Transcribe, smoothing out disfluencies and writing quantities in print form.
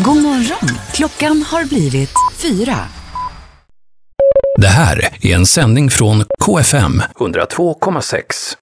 God morgon. Klockan har blivit 4. Det här är en sändning från KFM 102,6.